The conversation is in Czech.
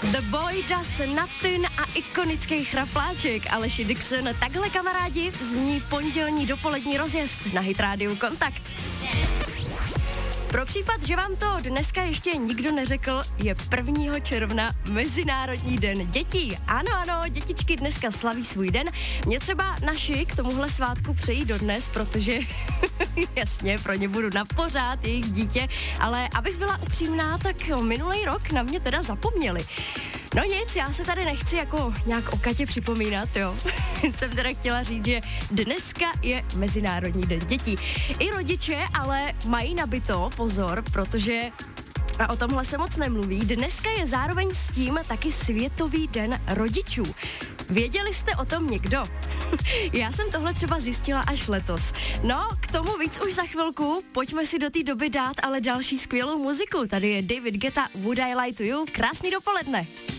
The Boy Does Nothing a ikonický chrapláček Aleši Dixon. Takhle, kamarádi, zní pondělní dopolední rozjezd na Hit Radio Kontakt. Pro případ, že vám to dneska ještě nikdo neřekl, je 1. června Mezinárodní den dětí. Ano, dětičky dneska slaví svůj den. Mě třeba naši k tomuhle svátku přejí dodnes, protože jasně, pro ně budu na pořád jejich dítě, ale abych byla upřímná, tak minulý rok na mě teda zapomněli. No nic, já se tady nechci jako nějak o Katě připomínat, jo. Jsem teda chtěla říct, že dneska je Mezinárodní den dětí. I rodiče ale mají nabito, pozor, protože a o tomhle se moc nemluví. Dneska je zároveň s tím taky Světový den rodičů. Věděli jste o tom někdo? Já jsem tohle třeba zjistila až letos. No, k tomu víc už za chvilku. Pojďme si do té doby dát ale další skvělou muziku. Tady je David Guetta, Would I Lie to You. Krásný dopoledne.